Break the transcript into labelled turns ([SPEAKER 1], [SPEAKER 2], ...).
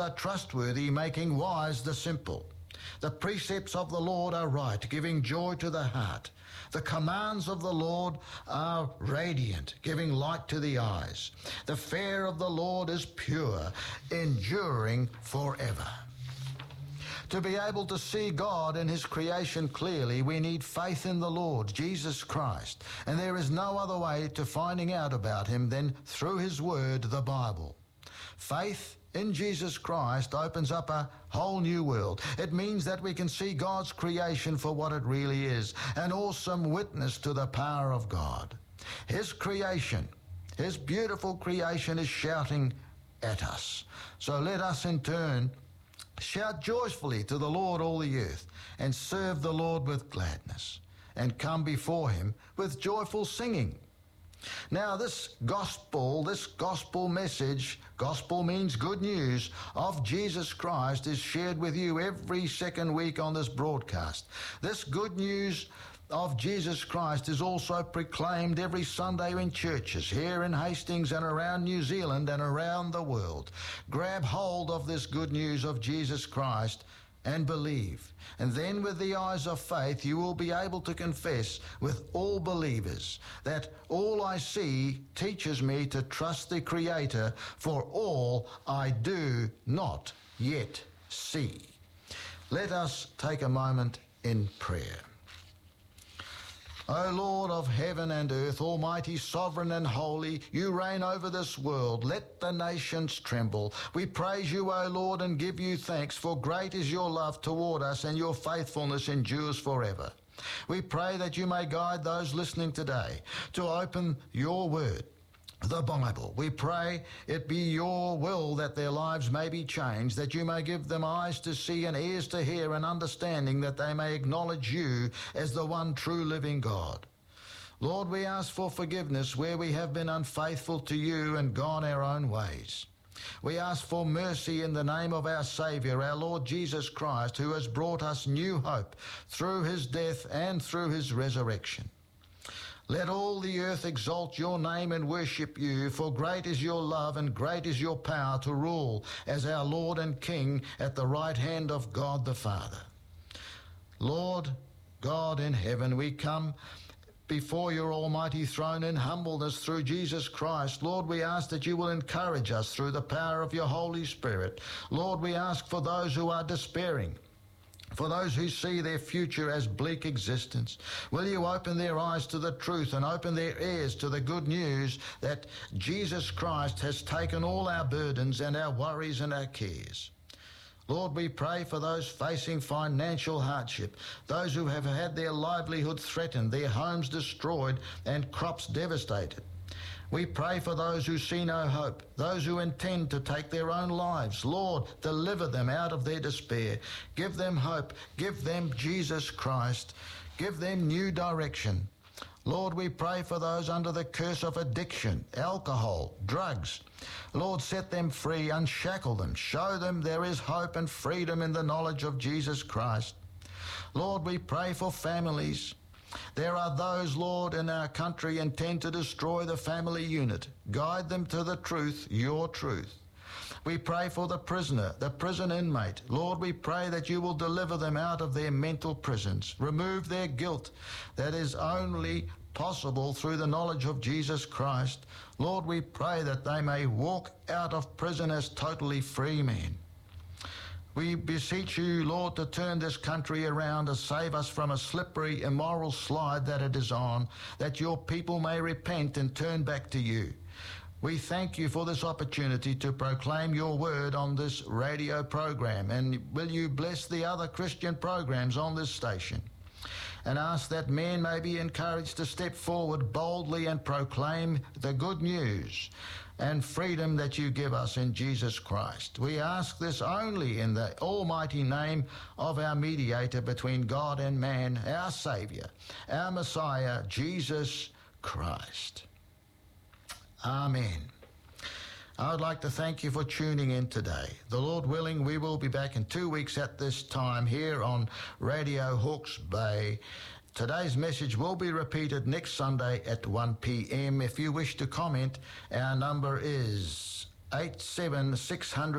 [SPEAKER 1] are trustworthy, making wise the simple. The precepts of the Lord are right, giving joy to the heart. The commands of the Lord are radiant, giving light to the eyes. The fear of the Lord is pure, enduring forever. To be able to see God in his creation clearly, we need faith in the Lord, Jesus Christ. And there is no other way to finding out about him than through his word, the Bible. Faith in Jesus Christ opens up a whole new world. It means that we can see God's creation for what it really is, an awesome witness to the power of God. His creation, his beautiful creation, is shouting at us. So let us in turn shout joyfully to the Lord, all the earth, and serve the Lord with gladness, and come before him with joyful singing. Now this gospel message, gospel means good news, of Jesus Christ is shared with you every second week on this broadcast. This good news of Jesus Christ is also proclaimed every Sunday in churches here in Hastings and around New Zealand and around the world. Grab hold of this good news of Jesus Christ and believe. And then with the eyes of faith, you will be able to confess with all believers that all I see teaches me to trust the Creator, for all I do not yet see. Let us take a moment in prayer. O Lord of heaven and earth, almighty, sovereign and holy, you reign over this world. Let the nations tremble. We praise you, O Lord, and give you thanks, for great is your love toward us, and your faithfulness endures forever. We pray that you may guide those listening today to open your word, the Bible. We pray it be your will that their lives may be changed, that you may give them eyes to see and ears to hear and understanding, that they may acknowledge you as the one true living God. Lord, we ask for forgiveness where we have been unfaithful to you and gone our own ways. We ask for mercy in the name of our Savior, our Lord Jesus Christ, who has brought us new hope through his death and through his resurrection. Let all the earth exalt your name and worship you, for great is your love and great is your power to rule as our Lord and King at the right hand of God the Father. Lord God in heaven, we come before your almighty throne in humbleness through Jesus Christ. Lord, we ask that you will encourage us through the power of your Holy Spirit. Lord, we ask for those who are despairing, for those who see their future as bleak existence. Will you open their eyes to the truth and open their ears to the good news that Jesus Christ has taken all our burdens and our worries and our cares. Lord, we pray for those facing financial hardship, those who have had their livelihood threatened, their homes destroyed, and crops devastated. We pray for those who see no hope, those who intend to take their own lives. Lord, deliver them out of their despair. Give them hope. Give them Jesus Christ. Give them new direction. Lord, we pray for those under the curse of addiction, alcohol, drugs. Lord, set them free, unshackle them. Show them there is hope and freedom in the knowledge of Jesus Christ. Lord, we pray for families. There are those, Lord, in our country intend to destroy the family unit. Guide them to the truth, your truth. We pray for the prisoner, the prison inmate. Lord, we pray that you will deliver them out of their mental prisons. Remove their guilt. That is only possible through the knowledge of Jesus Christ. Lord, we pray that they may walk out of prison as totally free men. We beseech you, Lord, to turn this country around, to save us from a slippery, immoral slide that it is on, that your people may repent and turn back to you. We thank you for this opportunity to proclaim your word on this radio program, and will you bless the other Christian programs on this station, and ask that men may be encouraged to step forward boldly and proclaim the good news and freedom that you give us in Jesus Christ. We ask this only in the almighty name of our mediator between God and man, our Savior, our Messiah, Jesus Christ. Amen. I would like to thank you for tuning in today. The Lord willing, we will be back in 2 weeks at this time here on Radio Hawke's Bay. Today's message will be repeated next Sunday at 1 p.m. If you wish to comment, our number is 87600.